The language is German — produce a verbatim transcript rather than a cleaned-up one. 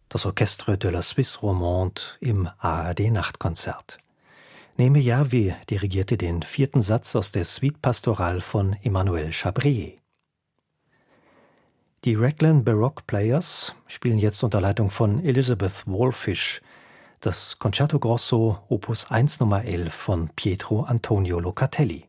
das Orchestre de la Suisse Romande im A R D-Nachtkonzert. Neme Järvi dirigierte den vierten Satz aus der Suite Pastorale von Emmanuel Chabrier. Die Raglan Baroque Players spielen jetzt unter Leitung von Elizabeth Wallfish das Concerto Grosso Opus eins Nummer elf von Pietro Antonio Locatelli.